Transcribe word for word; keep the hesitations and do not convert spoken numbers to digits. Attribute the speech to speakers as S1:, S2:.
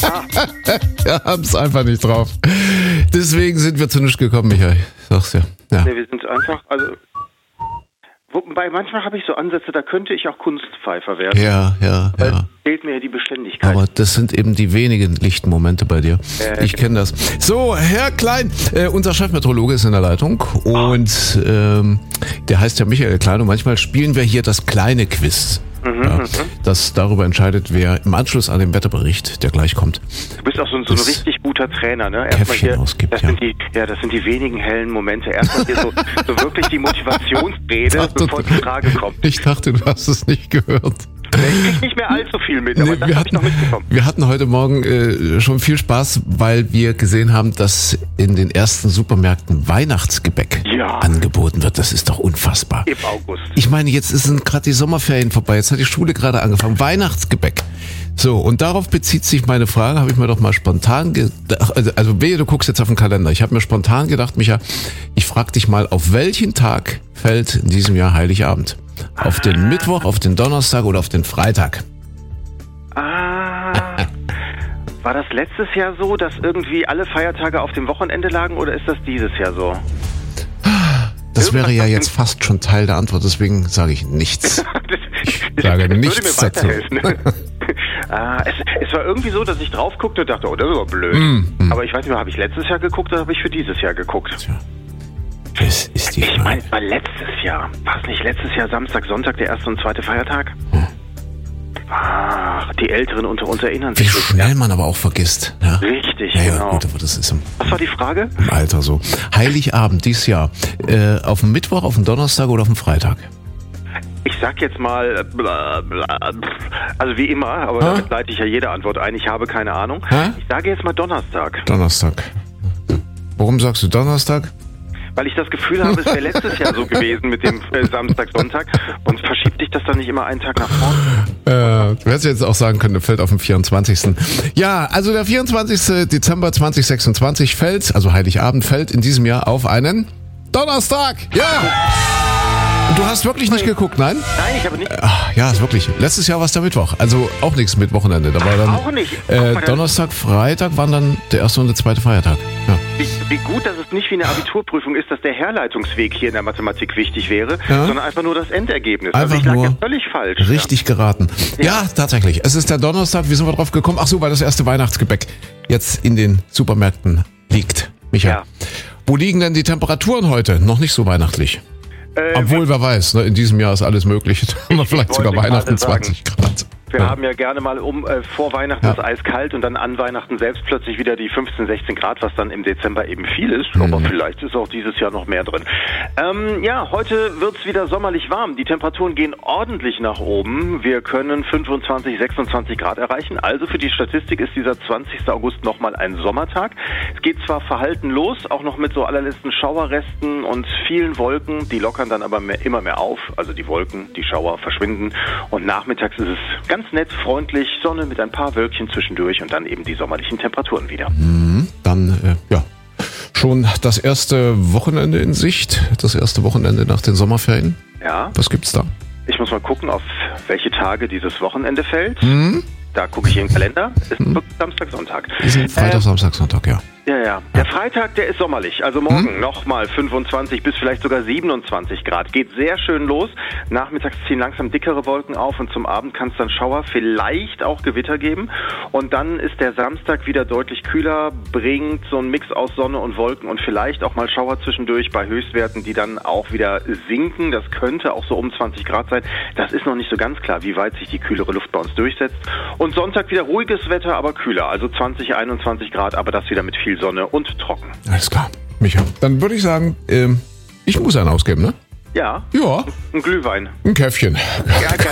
S1: Ja.
S2: Wir haben es einfach nicht drauf. Deswegen sind wir zu nichts gekommen, Michael. Ich sag's dir. Ja.
S1: Nee, wir sind einfach, also... Wobei, manchmal habe ich so Ansätze, da könnte ich auch Kunstpfeifer werden.
S2: Ja, ja,
S1: Weil
S2: ja.
S1: fehlt mir ja die Beständigkeit.
S2: Aber das sind eben die wenigen lichten Momente bei dir.
S1: Äh,
S2: ich kenne das. So, Herr Klein, äh, unser Chefmeteorologe ist in der Leitung und ähm, der heißt ja Michael Klein und manchmal spielen wir hier das kleine Quiz.
S1: Mhm,
S2: Ja,
S1: mhm.
S2: das darüber entscheidet, wer im Anschluss an den Wetterbericht, der gleich kommt.
S1: Du bist auch so, so ein
S2: das
S1: richtig guter Trainer, ne?
S2: Käffchen
S1: hier,
S2: ausgibt,
S1: das
S2: ja.
S1: sind die, ja, das sind die wenigen hellen Momente. Erstmal hier so, so wirklich die Motivationsrede,
S2: dachte,
S1: bevor die Frage kommt.
S2: Ich dachte, du hast es nicht gehört.
S1: Ich krieg nicht mehr allzu viel mit, aber
S2: Nee,
S1: das
S2: wir,
S1: habe ich noch
S2: hatten,
S1: mitbekommen.
S2: wir hatten heute Morgen äh, schon viel Spaß, weil wir gesehen haben, dass in den ersten Supermärkten Weihnachtsgebäck
S1: Ja.
S2: angeboten wird. Das ist doch unfassbar.
S1: Im August.
S2: Ich meine, jetzt sind gerade die Sommerferien vorbei, jetzt hat die Schule gerade angefangen. Weihnachtsgebäck. So, und darauf bezieht sich meine Frage, habe ich mir doch mal spontan gedacht, also, also wehe, du guckst jetzt auf den Kalender. Ich habe mir spontan gedacht, Micha, ich frage dich mal, auf welchen Tag fällt in diesem Jahr Heiligabend? Auf den Mittwoch, auf den Donnerstag oder auf den Freitag?
S1: Ah, war das letztes Jahr so, dass irgendwie alle Feiertage auf dem Wochenende lagen oder ist das dieses Jahr so?
S2: Das wäre ja
S1: Irgendwas
S2: jetzt fast schon Teil der Antwort, deswegen sage ich nichts.
S1: das,
S2: Ich sage
S1: das
S2: nichts
S1: würde
S2: dazu.
S1: mir weiterhelfen. ah, es, es war irgendwie so, dass ich drauf guckte und dachte, oh, das ist aber blöd.
S2: Mm, mm.
S1: Aber ich weiß nicht mehr, habe ich letztes Jahr geguckt oder habe ich für dieses Jahr geguckt?
S2: Tja, das ist die
S1: Ich
S2: Frage.
S1: meine, es war letztes Jahr. War es nicht letztes Jahr Samstag, Sonntag, der erste und zweite Feiertag?
S2: Hm.
S1: Ach, die Älteren unter uns erinnern
S2: Wie
S1: sich.
S2: schnell man aber auch vergisst. Ja?
S1: Richtig,
S2: Ja, ja,
S1: genau.
S2: gut, aber das ist im,
S1: Was war die Frage?
S2: im Alter so. Heiligabend dieses Jahr. Äh, auf dem Mittwoch, auf dem Donnerstag oder auf dem Freitag?
S1: Ich sag jetzt mal, äh, bla, bla, also wie immer, aber
S2: Hä?
S1: damit leite ich ja jede Antwort ein. Ich habe keine Ahnung.
S2: Hä?
S1: Ich sage jetzt mal Donnerstag,
S2: Donnerstag. Warum sagst du Donnerstag?
S1: weil ich das Gefühl habe, es wäre letztes Jahr so gewesen mit dem äh, Samstag, Sonntag und verschiebt sich das dann nicht immer einen Tag nach vorne?
S2: Äh, du hättest jetzt auch sagen können, fällt auf den vierundzwanzigsten Ja, also der vierundzwanzigste Dezember zweitausendsechsundzwanzig fällt, also Heiligabend fällt in diesem Jahr auf einen Donnerstag. Ja! Und du hast wirklich nicht geguckt, nein?
S1: Nein, ich habe nicht.
S2: Ach, ja, ist wirklich. Letztes Jahr war es der Mittwoch. Also auch nichts mit Wochenende. Da war dann
S1: Auch nicht. Guck
S2: Äh,
S1: mal,
S2: Donnerstag, Freitag waren dann der erste und der zweite Feiertag. Ja.
S1: Wie, wie gut, dass es nicht wie eine Abiturprüfung ist, dass der Herleitungsweg hier in der Mathematik wichtig wäre,
S2: Ja.
S1: sondern einfach nur das Endergebnis.
S2: Einfach
S1: also ich lag
S2: nur
S1: ja völlig falsch.
S2: Richtig geraten. Ja.
S1: Ja.
S2: tatsächlich. Es ist der Donnerstag. Wie sind wir drauf gekommen? Ach so, weil das erste Weihnachtsgebäck jetzt in den Supermärkten liegt. Micha,
S1: Ja.
S2: wo liegen denn die Temperaturen heute? Noch nicht so weihnachtlich.
S1: Äh,
S2: Obwohl, wer weiß, ne, in diesem Jahr ist alles möglich. Da haben wir vielleicht sogar
S1: wollte
S2: Weihnachten
S1: gerade sagen,
S2: zwanzig Grad.
S1: Wir
S2: Ja.
S1: haben ja gerne mal um äh, vor Weihnachten
S2: Ja.
S1: ist eiskalt und dann an Weihnachten selbst plötzlich wieder die fünfzehn, sechzehn Grad, was dann im Dezember eben viel ist.
S2: Mhm.
S1: Aber vielleicht ist auch dieses Jahr noch mehr drin. Ähm, ja, heute wird's wieder sommerlich warm. Die Temperaturen gehen ordentlich nach oben. Wir können fünfundzwanzig, sechsundzwanzig Grad erreichen. Also für die Statistik ist dieser zwanzigste August nochmal ein Sommertag. Es geht zwar verhalten los, auch noch mit so allerletzten Schauerresten und vielen Wolken. Die lockern dann aber mehr, immer mehr auf. Also die Wolken, die Schauer verschwinden. Und nachmittags ist es ganz nett, freundlich, Sonne mit ein paar Wölkchen zwischendurch und dann eben die sommerlichen Temperaturen wieder.
S2: Mhm. Dann, äh, ja, schon das erste Wochenende in Sicht. Das erste Wochenende nach den Sommerferien.
S1: Ja,
S2: Was gibt's da?
S1: ich muss mal gucken, auf welche Tage dieses Wochenende fällt.
S2: Mhm.
S1: Da gucke ich in den Kalender. Ist wirklich Samstag, Sonntag.
S2: Diesen Freitag,
S1: Ähm,
S2: Samstag, Sonntag, ja.
S1: Ja, ja. Der Freitag, der ist sommerlich. Also morgen nochmal fünfundzwanzig bis vielleicht sogar siebenundzwanzig Grad. Geht sehr schön los. Nachmittags ziehen langsam dickere Wolken auf und zum Abend kann es dann Schauer, vielleicht auch Gewitter geben. Und dann ist der Samstag wieder deutlich kühler, bringt so einen Mix aus Sonne und Wolken und vielleicht auch mal Schauer zwischendurch bei Höchstwerten, die dann auch wieder sinken. Das könnte auch so um zwanzig Grad sein. Das ist noch nicht so ganz klar, wie weit sich die kühlere Luft bei uns durchsetzt. Und Sonntag wieder ruhiges Wetter, aber kühler. Also zwanzig, einundzwanzig Grad, aber das wieder mit viel Sonne und trocken.
S2: Alles klar. Micha, dann würde ich sagen, ähm, ich muss einen ausgeben, ne?
S1: Ja,
S2: Ja,
S1: ein Glühwein.
S2: ein Käffchen.
S1: Ja,